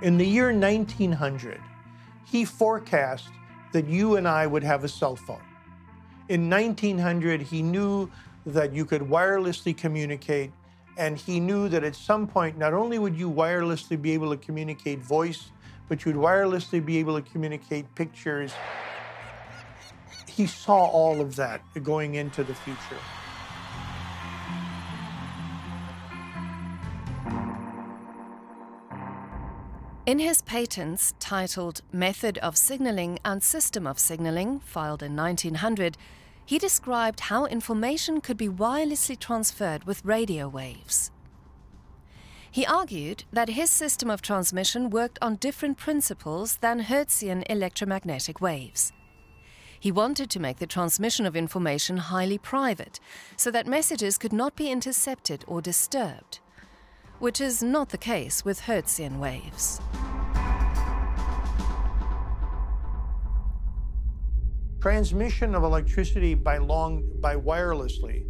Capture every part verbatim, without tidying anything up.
In the year nineteen hundred, he forecast that you and I would have a cell phone. In nineteen hundred, he knew that you could wirelessly communicate, and he knew that at some point, not only would you wirelessly be able to communicate voice, but you'd wirelessly be able to communicate pictures. He saw all of that going into the future. In his patents, titled Method of Signaling and System of Signaling, filed in nineteen hundred, he described how information could be wirelessly transferred with radio waves. He argued that his system of transmission worked on different principles than Hertzian electromagnetic waves. He wanted to make the transmission of information highly private, so that messages could not be intercepted or disturbed, which is not the case with Hertzian waves. Transmission of electricity by long, by wirelessly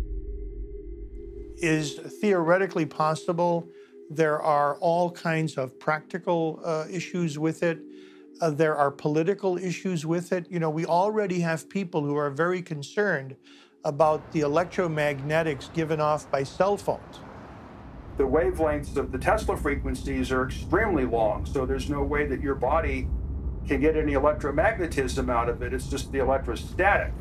is theoretically possible. There are all kinds of practical uh, issues with it. Uh, there are political issues with it. You know, we already have people who are very concerned about the electromagnetics given off by cell phones. The wavelengths of the Tesla frequencies are extremely long, so there's no way that your body can get any electromagnetism out of it. It's just the electrostatic.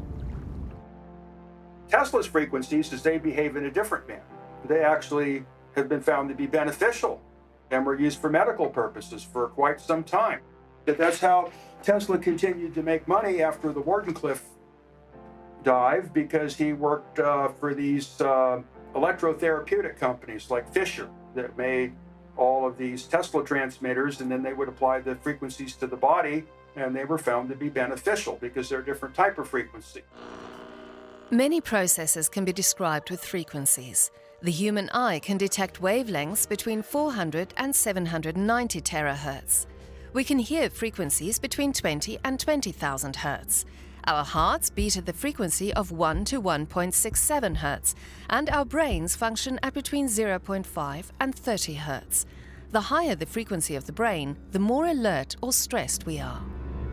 Tesla's frequencies, as they behave in a different manner, they actually have been found to be beneficial and were used for medical purposes for quite some time. That's how Tesla continued to make money after the Wardenclyffe dive, because he worked uh, for these uh, electrotherapeutic companies like Fisher that made all of these Tesla transmitters, and then they would apply the frequencies to the body, and they were found to be beneficial because they're a different type of frequency. Many processes can be described with frequencies. The human eye can detect wavelengths between four hundred and seven hundred ninety terahertz. We can hear frequencies between twenty and twenty thousand hertz. Our hearts beat at the frequency of one to one point six seven hertz, and our brains function at between zero point five and thirty hertz. The higher the frequency of the brain, the more alert or stressed we are.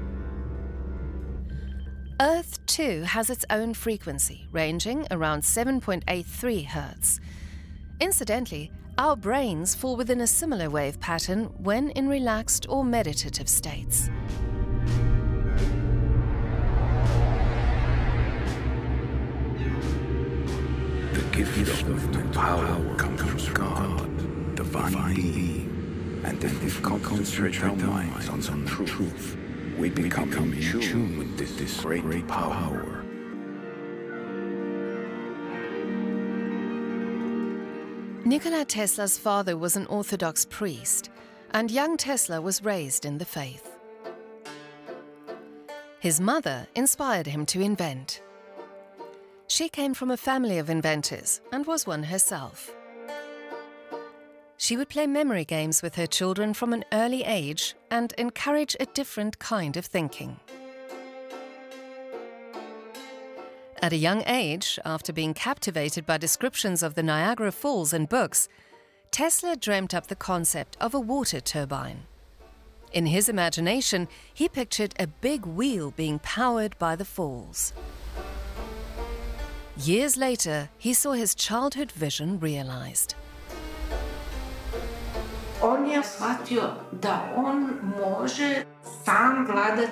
Earth, too, has its own frequency, ranging around seven point eight three hertz. Incidentally, our brains fall within a similar wave pattern when in relaxed or meditative states. The gift of power comes from God, divine being, and if we concentrate our minds on some truth, we become in tune with this, this great power. Nikola Tesla's father was an Orthodox priest, and young Tesla was raised in the faith. His mother inspired him to invent. She came from a family of inventors and was one herself. She would play memory games with her children from an early age and encourage a different kind of thinking. At a young age, after being captivated by descriptions of the Niagara Falls in books, Tesla dreamt up the concept of a water turbine. In his imagination, he pictured a big wheel being powered by the falls. Years later, he saw his childhood vision realized. On je shvatio da on može sam vladati